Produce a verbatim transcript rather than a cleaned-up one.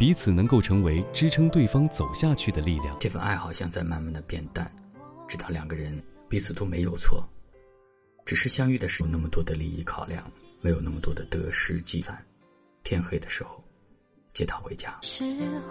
彼此能够成为支撑对方走下去的力量。 这份爱好像在慢慢的变淡，直到两个人彼此都没有错，只是相遇的时候有那么多的利益考量，没有那么多的得失计算。天黑的时候接他回家。 时